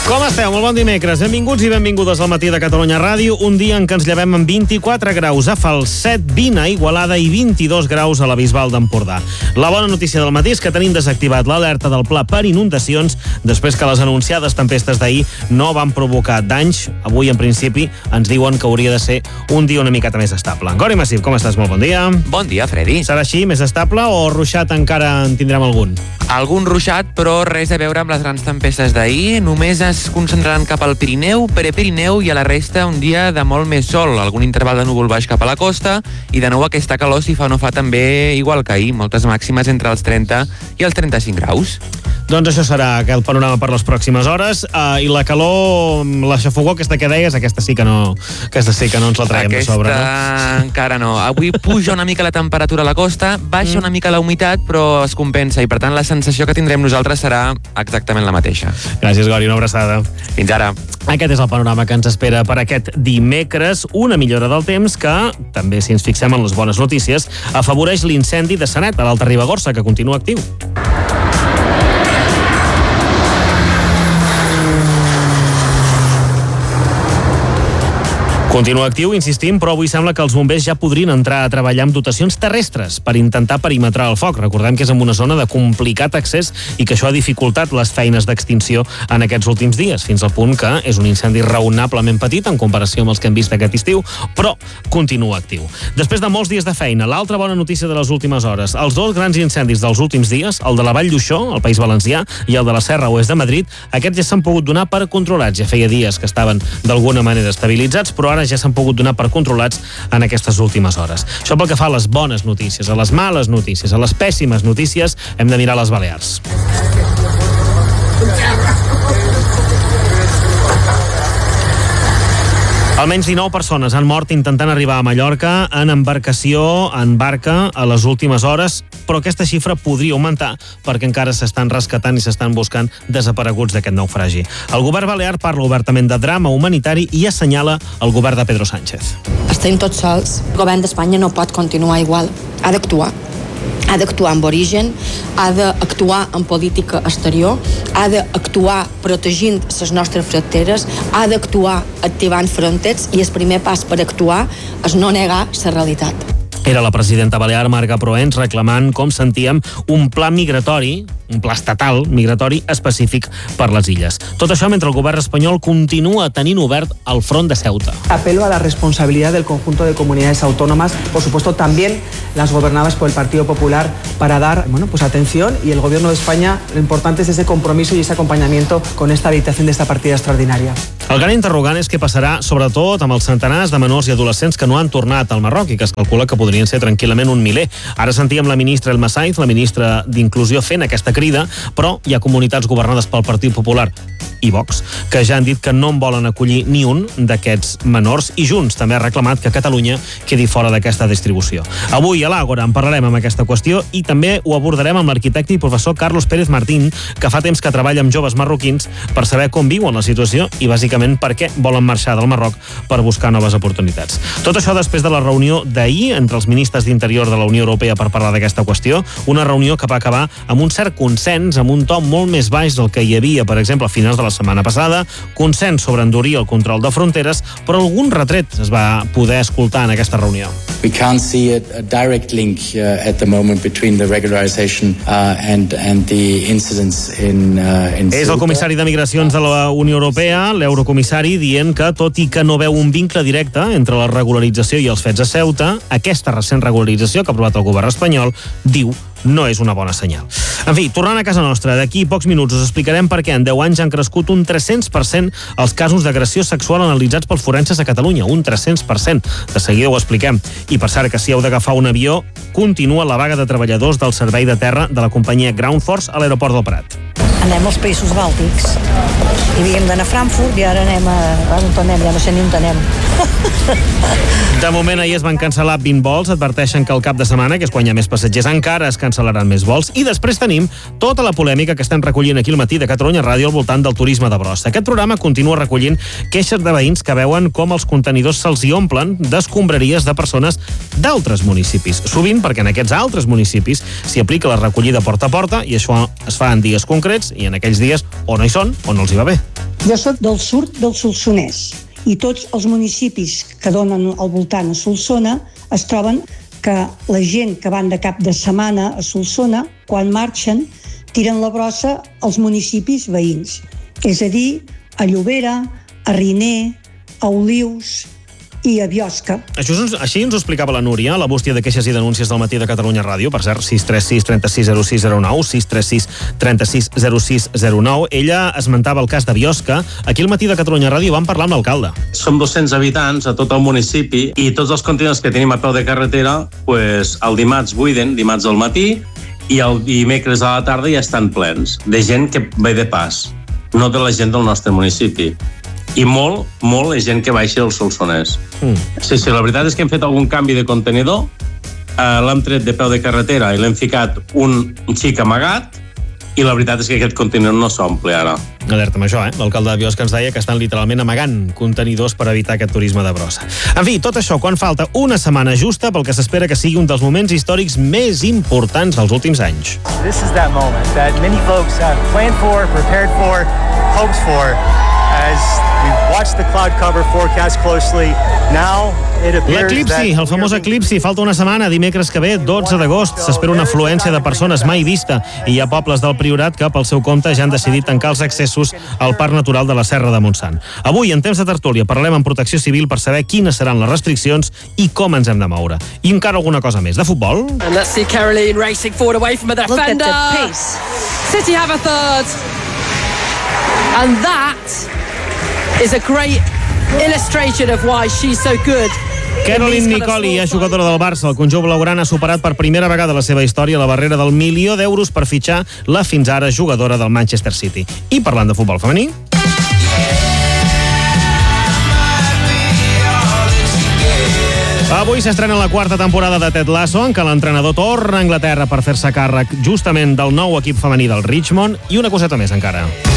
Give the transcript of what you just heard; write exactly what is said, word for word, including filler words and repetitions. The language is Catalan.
Com esteu? Molt bon dimecres. Benvinguts i benvingudes al Matí de Catalunya Ràdio. Un dia en què ens llevem amb vint-i-quatre graus a Falset, vint a Igualada i vint-i-dos graus a la Bisbal d'Empordà. La bona notícia del matí és que tenim desactivat l'alerta del pla per inundacions després que les anunciades tempestes d'ahir no van provocar danys. Avui, en principi, ens diuen que hauria de ser un dia una miqueta més estable. Gori Massip, com estàs? Molt bon dia. Bon dia, Freddy. Serà així, més estable, o ruixat encara en tindrem algun? Algun ruixat, però res a veure amb les grans tempestes d'ahir. Només es concentraran cap al Pirineu, Prepirineu i a la resta un dia de molt més sol. Algun interval de núvol baix cap a la costa i de nou aquesta calor si fa o no fa també igual que ahir. Moltes màximes entre els trenta i els trenta-cinc graus. Doncs això serà el panorama per les pròximes hores. Uh, I la calor, la xafogó aquesta que deies, aquesta sí que no, aquesta sí que no ens la traiem aquesta de sobre, no? Aquesta encara no. Avui puja una mica la temperatura a la costa, baixa mm. una mica la humitat, però es compensa i per tant la sensació que tindrem nosaltres serà exactament la mateixa. Gràcies, Gori, una abraçada. Fins ara. Aquest és el panorama que ens espera per aquest dimecres. Una millora del temps que, també si ens fixem en les bones notícies, afavoreix l'incendi de Sanet, a l'Alta Ribagorça, que continua actiu. Continua actiu, insistim, però avui sembla que els bombers ja podrien entrar a treballar amb dotacions terrestres per intentar perimetrar el foc. Recordem que és en una zona de complicat accés i que això ha dificultat les feines d'extinció en aquests últims dies, fins al punt que és un incendi raonablement petit en comparació amb els que hem vist aquest estiu, però continua actiu. Després de molts dies de feina, l'altra bona notícia de les últimes hores, els dos grans incendis dels últims dies, el de la Vall d'Uixó, al País Valencià, i el de la Serra Oest de Madrid, aquests ja s'han pogut donar per controlats. Ja feia dies que estaven d'alguna manera estabilitzats, però ara ja s'han pogut donar per controlats en aquestes últimes hores. Això pel que fa a les bones notícies. A les males notícies, a les pèssimes notícies, hem de mirar les Balears. Almenys dinou persones han mort intentant arribar a Mallorca en embarcació, en barca, a les últimes hores, però aquesta xifra podria augmentar perquè encara s'estan rescatant i s'estan buscant desapareguts d'aquest naufragi. El govern balear parla obertament de drama humanitari i assenyala el govern de Pedro Sánchez. Estem tots sols. El govern d'Espanya no pot continuar igual. Ha d'actuar. Ha d'actuar amb origen, ha d'actuar en política exterior, ha d'actuar protegint les nostres fronteres, ha d'actuar activant fronteres i el primer pas per actuar és no negar la realitat. Era la presidenta balear Marga Proens reclamant, com sentíem, un pla migratori, un pla estatal migratori específic per les illes. Tot això mentre el govern espanyol continua tenint obert el front de Ceuta. Apelo a la responsabilidad del conjunto de comunidades autónomas, por supuesto también las gobernadas por el Partido Popular, para dar, bueno, pues atención, y el gobierno de España, lo importante es ese compromiso y ese acompañamiento con esta habilitación de esta partida extraordinaria. El gran interrogant és què passarà, sobretot, amb els centenars de menors i adolescents que no han tornat al Marroc i que es calcula que podrien ser tranquil·lament un miler. Ara sentíem la ministra Elma Saiz, la ministra d'Inclusió, fent aquesta crida, però hi ha comunitats governades pel Partit Popular i Vox, que ja han dit que no en volen acollir ni un d'aquests menors, i Junts també ha reclamat que Catalunya quedi fora d'aquesta distribució. Avui a l'Àgora en parlarem amb aquesta qüestió i també ho abordarem amb l'arquitecte i professor Carlos Pérez Martín, que fa temps que treballa amb joves marroquins per saber com viuen la situació i bàsicament per què volen marxar del Marroc per buscar noves oportunitats. Tot això després de la reunió d'ahir entre els ministres d'Interior de la Unió Europea per parlar d'aquesta qüestió, una reunió que va acabar amb un cert consens, amb un to molt més baix del que hi havia, per exemple, a finals de la setmana passada, consens sobre endurir el control de fronteres, però algun retret es va poder escoltar en aquesta reunió. We can't see a, a direct link uh, at the moment between the regularization uh, and, and the incidents in, uh, in És el comissari de Migracions de la Unió Europea, l'eurocomissari, dient que, tot i que no veu un vincle directe entre la regularització i els fets a Ceuta, aquesta recent regularització que ha aprovat el govern espanyol, diu, no és una bona senyal. En fi, tornant a casa nostra, d'aquí pocs minuts us explicarem per què en deu anys han crescut un tres-cents per cent els casos d'agressió sexual analitzats pels forenses a Catalunya, un tres-cents per cent. De seguida ho expliquem. I per cert, que si heu d'agafar un avió, continua la vaga de treballadors del servei de terra de la companyia Ground Force a l'aeroport del Prat. Anem als països bàltics. I havíem d'anar a Frankfurt i ara anem a... on anem? Ja no sé ni on anem. De moment ahir es van cancel·lar vint vols, adverteixen que el cap de setmana, que és quan hi ha més passatgers, encara es cancel·laran més vols, i després tenim tota la polèmica que estem recollint aquí al Matí de Catalunya Ràdio al voltant del turisme de brossa. Aquest programa continua recollint queixes de veïns que veuen com els contenidors se'ls hi omplen d'escombraries de persones d'altres municipis. Sovint perquè en aquests altres municipis s'hi aplica la recollida porta a porta i això es fa en dies concrets i en aquells dies o no hi són o no els hi va bé. Jo sóc del sud del Solsonès i tots els municipis que donen al voltant a Solsona es troben que la gent que van de cap de setmana a Solsona, quan marxen, tiren la brossa als municipis veïns. És a dir, a Llobera, a Riner, a Olius i a Biosca. Això, així ens ho explicava la Núria, la bústia de queixes i denúncies del matí de Catalunya Ràdio, per cert, sis tres sis, tres sis zero sis zero nou, sis tres sis, tres sis zero sis zero nou. Ella esmentava el cas de Biosca. Aquí al matí de Catalunya Ràdio vam parlar amb l'alcalde. Som dos-cents habitants a tot el municipi i tots els contenidors que tenim a peu de carretera, pues, el dimarts buiden, dimarts al matí, i el dimecres a la tarda ja estan plens, de gent que ve de pas, no de la gent del nostre municipi. I molt, molt és gent que baixa del Solsonès. Mm. Sí, sí, la veritat és que hem fet algun canvi de contenidor, eh, l'hem tret de peu de carretera i l'hem ficat un, un xic amagat, i la veritat és que aquest contenidor no s'omple ara. Alerta amb això, eh? L'alcalde de Biosca ens deia que estan literalment amagant contenidors per evitar aquest turisme de brossa. En fi, tot això quan falta una setmana justa pel que s'espera que sigui un dels moments històrics més importants dels últims anys. This is that moment that many folks have planned for, prepared for, hoped for. As we watch the cloud cover forecast closely, now it appears L'eclipsi, el famós eclipsi, falta una setmana, dimecres que ve, dotze d'agost, s'espera una afluència de persones mai vista i hi ha pobles del Priorat que pel seu compte ja han decidit tancar els accessos al Parc Natural de la Serra de Montsant. Avui, en temps de tertúlia, parlem amb Protecció Civil per saber quines seran les restriccions i com ens hem de moure. I encara alguna cosa més. De futbol? And let's see Caroline racing forward away from the defender. Look at the pace. City have a third. And that is a great illustration of why she's so good. Caroline Nicoli és jugadora del Barça. El conjunt blaugrana ha superat per primera vegada a la seva història la barrera del milió d'euros per fitxar la fins ara jugadora del Manchester City. I parlant de futbol femení... Avui s'estrena la quarta temporada de Ted Lasso, en què l'entrenador torna a Anglaterra per fer-se càrrec justament del nou equip femení del Richmond, i una coseta més encara.